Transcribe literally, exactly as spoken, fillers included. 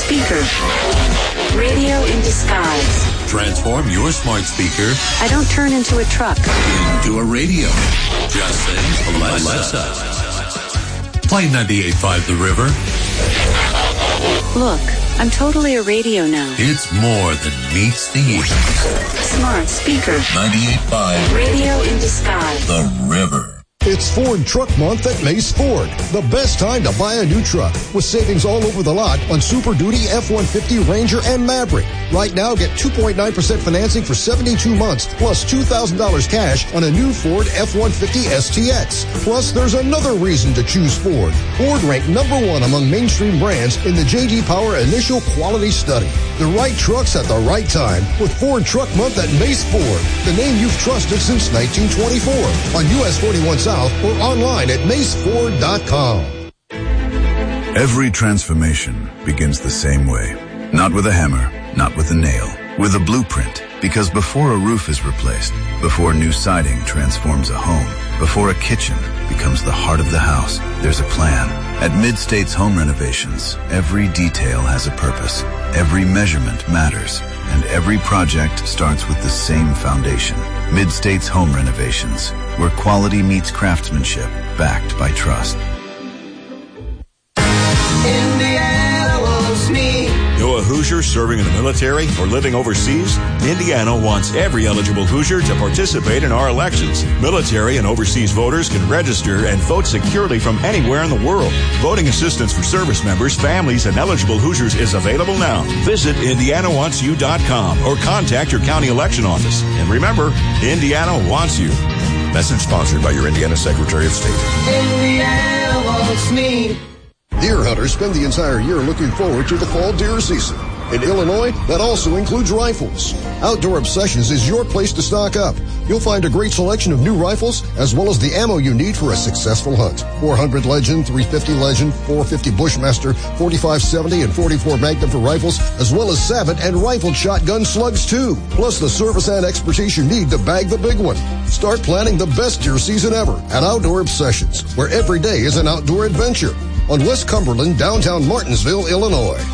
speaker. Radio in disguise. Transform your smart speaker. I don't turn into a truck. Into a radio. Just say, Alexa, play ninety-eight point five The River. Look, I'm totally a radio now. It's more than meets the ears. Smart speaker. ninety-eight point five Radio in disguise. The River. It's Ford Truck Month at Mace Ford. The best time to buy a new truck with savings all over the lot on Super Duty, F one fifty, Ranger, and Maverick. Right now, get two point nine percent financing for seventy-two months plus two thousand dollars cash on a new Ford F one fifty S T X. Plus, there's another reason to choose Ford. Ford ranked number one among mainstream brands in the J D Power Initial Quality Study. The right trucks at the right time with Ford Truck Month at Mace Ford, the name you've trusted since nineteen twenty-four. On U S forty-one South or online at mace ford dot com. Every transformation begins the same way. Not with a hammer, not with a nail, with a blueprint. Because before a roof is replaced, before new siding transforms a home, before a kitchen becomes the heart of the house, there's a plan. At Mid-States Home Renovations, every detail has a purpose. Every measurement matters. And every project starts with the same foundation. Mid-States Home Renovations, where quality meets craftsmanship, backed by trust. Indiana wants me. You're a Hoosier serving in the military or living overseas? Indiana wants every eligible Hoosier to participate in our elections. Military and overseas voters can register and vote securely from anywhere in the world. Voting assistance for service members, families, and eligible Hoosiers is available now. Visit indiana wants you dot com or contact your county election office. And remember, Indiana wants you. Message sponsored by your Indiana Secretary of State. Indiana wants me. Deer hunters spend the entire year looking forward to the fall deer season. In Illinois, that also includes rifles. Outdoor Obsessions is your place to stock up. You'll find a great selection of new rifles, as well as the ammo you need for a successful hunt. four hundred Legend, three fifty Legend, four fifty Bushmaster, forty-five seventy, and forty-four Magnum for rifles, as well as Savant and rifled shotgun slugs, too. Plus the service and expertise you need to bag the big one. Start planning the best deer season ever at Outdoor Obsessions, where every day is an outdoor adventure. On West Cumberland, downtown Martinsville, Illinois.